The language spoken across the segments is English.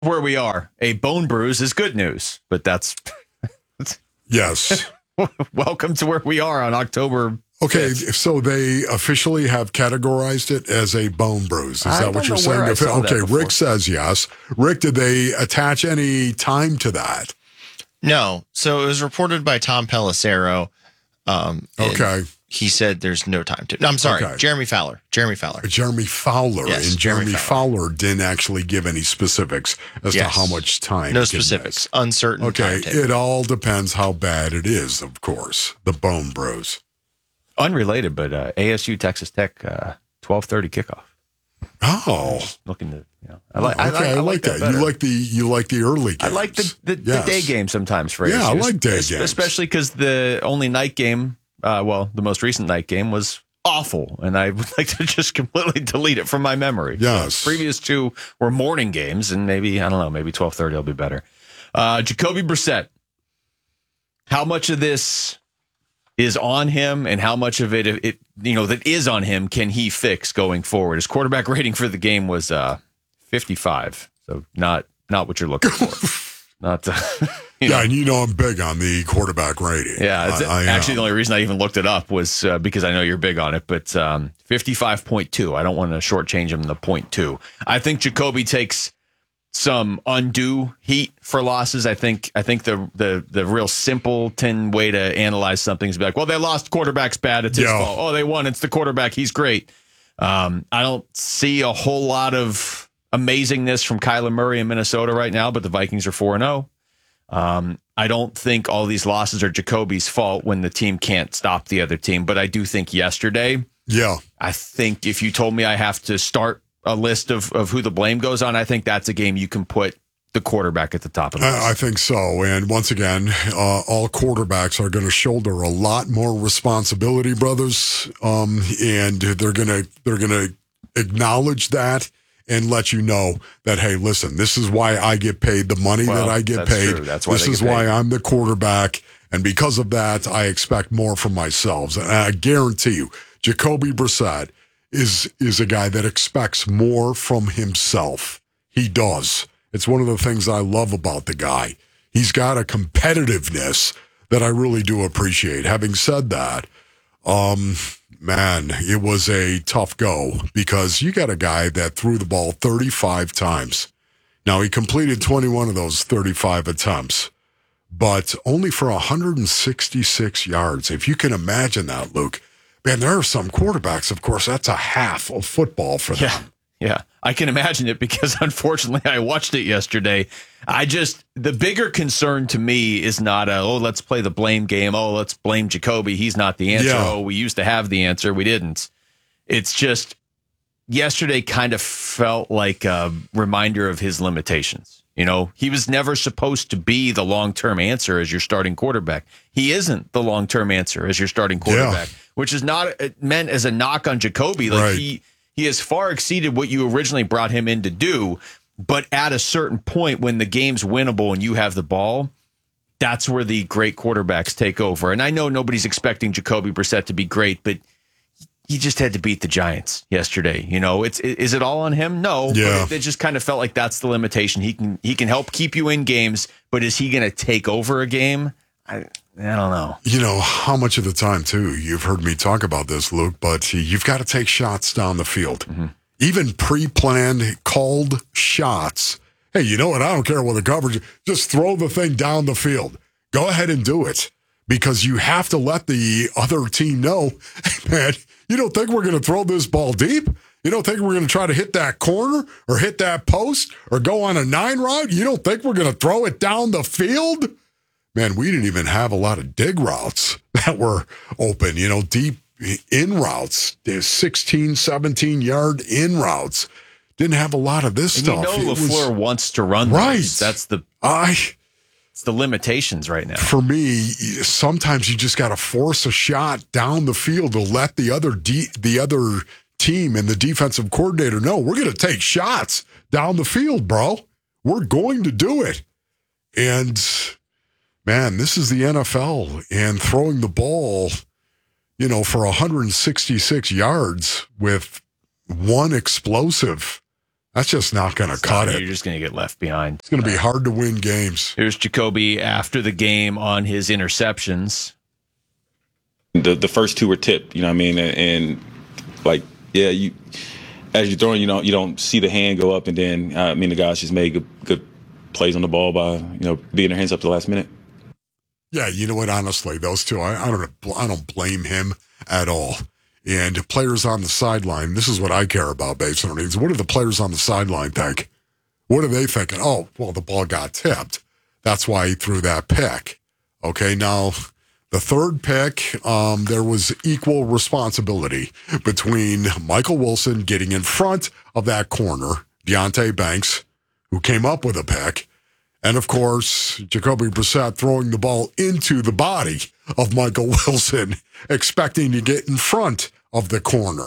where we are. A bone bruise is good news, but that's Yes. welcome to where we are on October. Okay, 5th. so they officially have categorized it as a bone bruise. Is I that what don't you're know where I saying? saw that Okay, before. Rick says yes. Rick, did they attach any time to that? No. So it was reported by Tom Pelissero. Okay. He said there's no time to. No, I'm sorry. Okay. Jeremy Fowler. Jeremy Fowler. Yes, And Jeremy Jeremy Fowler didn't actually give any specifics as to Yes. how much time. No he can specifics. miss. Uncertain Okay, timetable. it all depends how bad it is, of course, the bone bruise. Unrelated, but ASU Texas Tech 12:30 kickoff. Oh, Looking to, I like that. better. You like the early games. I like the Yes. day game sometimes for Yeah, I ASU. like day games. Especially because the only night game, the most recent night game was awful, and I would like to just completely delete it from my memory. Yes. The previous two were morning games, and maybe 12:30 will be better. Jacoby Brissett, how much of this is on him, and how much of it that is on him can he fix going forward? His quarterback rating for the game was 55, so not what you're looking for. Not Yeah, and I'm big on the quarterback rating. Yeah, it's I actually am. the only reason I even looked it up was because I know you're big on it. But 55.2. I don't want to shortchange him the 0.2. I think Jacoby takes some undue heat for losses. I think the real simpleton way to analyze something is be like, well, they lost, quarterback's bad, it's his fault. Oh, they won, it's the quarterback, he's great. I don't see a whole lot of amazingness from Kyler Murray in Minnesota right now, but the Vikings are 4-0. I don't think all these losses are Jacoby's fault when the team can't stop the other team, but I do think yesterday, I think if you told me I have to start a list of who the blame goes on, I think that's a game you can put the quarterback at the top of the list. I think so. And once again, all quarterbacks are going to shoulder a lot more responsibility, brothers. And they're going to acknowledge that and let you know that, hey, listen, this is why I get paid the money that I get paid. True. That's why this is why I'm the quarterback. And because of that, I expect more from myself. And I guarantee you, Jacoby Brissett is a guy that expects more from himself. He does. It's one of the things I love about the guy. He's got a competitiveness that I really do appreciate. Having said that, man, it was a tough go because you got a guy that threw the ball 35 times. Now, he completed 21 of those 35 attempts, but only for 166 yards. If you can imagine that, Luke. Man, there are some quarterbacks, of course, that's a half of football for them. Yeah, I can imagine it because unfortunately I watched it yesterday. The bigger concern to me is not, let's play the blame game. Oh, let's blame Jacoby. He's not the answer. Yeah. Oh, we used to have the answer. We didn't. It's just yesterday kind of felt like a reminder of his limitations. He was never supposed to be the long-term answer as your starting quarterback. He isn't the long-term answer as your starting quarterback, which is not meant as a knock on Jacoby. Like Right. He has far exceeded what you originally brought him in to do, but at a certain point when the game's winnable and you have the ball, that's where the great quarterbacks take over. And I know nobody's expecting Jacoby Brissett to be great, but he just had to beat the Giants yesterday. Is it all on him? No. Yeah. But it just kind of felt like that's the limitation. He can help keep you in games, but is he going to take over a game? I don't know. How much of the time, too, you've heard me talk about this, Luke, but you've got to take shots down the field. Mm-hmm. Even pre-planned, called shots. Hey, you know what? I don't care what the coverage, just throw the thing down the field. Go ahead and do it because you have to let the other team know, hey, man, you don't think we're going to throw this ball deep? You don't think we're going to try to hit that corner or hit that post or go on a 9 route? You don't think we're going to throw it down the field? Man, we didn't even have a lot of dig routes that were open, deep in routes, 16, 17-yard in routes. Didn't have a lot of this stuff. LaFleur wants to run right. those. That's the limitations right now. For me, sometimes you just got to force a shot down the field to let the other team and the defensive coordinator know we're going to take shots down the field, bro. We're going to do it. And man, this is the NFL, and throwing the ball, for 166 yards with one explosive That's just not going to cut it. You're just going to get left behind. It's going to be hard to win games. Here's Jacoby after the game on his interceptions. The first two were tipped, you know what I mean? And like, yeah, as you're throwing, you don't see the hand go up, and then the guys just made good plays on the ball by being their hands up to the last minute. Yeah, you know what? Honestly, those two, I don't blame him at all. And players on the sideline, this is what I care about, based on needs. What do the players on the sideline think? What are they thinking? Oh, well, the ball got tipped. That's why he threw that pick. Okay, now the third pick, there was equal responsibility between Michael Wilson getting in front of that corner, Deonte Banks, who came up with a pick, and, of course, Jacoby Brissett throwing the ball into the body of Michael Wilson, expecting to get in front of the corner.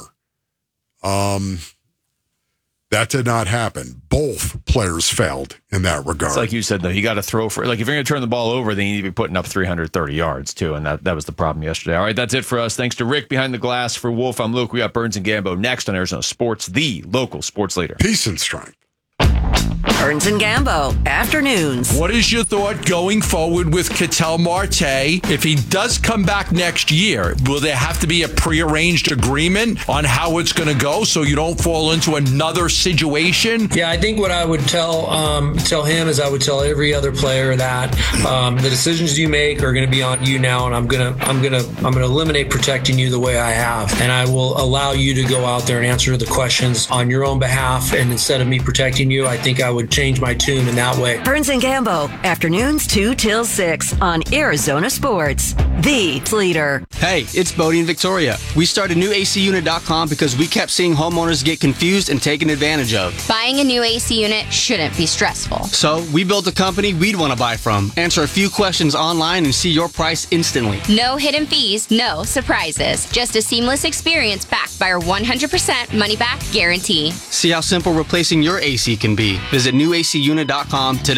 That did not happen. Both players failed in that regard. It's like you said, though. You got to throw for, like, if you're going to turn the ball over, then you need to be putting up 330 yards, too, and that was the problem yesterday. All right, that's it for us. Thanks to Rick behind the glass. For Wolf, I'm Luke. We got Burns and Gambo next on Arizona Sports, the local sports leader. Peace and strength. Burns and Gambo, afternoons. What is your thought going forward with Ketel Marte? If he does come back next year, will there have to be a prearranged agreement on how it's going to go so you don't fall into another situation? Yeah, I think what I would tell him is I would tell every other player that the decisions you make are going to be on you now, and I'm gonna eliminate protecting you the way I have, and I will allow you to go out there and answer the questions on your own behalf. And instead of me protecting you, I think I would change my tune in that way. Burns and Gambo, afternoons 2 till 6 on Arizona Sports, the leader. Hey, it's Bodie and Victoria. We started newACUnit.com because we kept seeing homeowners get confused and taken advantage of. Buying a new AC unit shouldn't be stressful. So we built a company we'd want to buy from. Answer a few questions online and see your price instantly. No hidden fees, no surprises. Just a seamless experience backed by our 100% money-back guarantee. See how simple replacing your AC can be. Visit newACUnit.com today.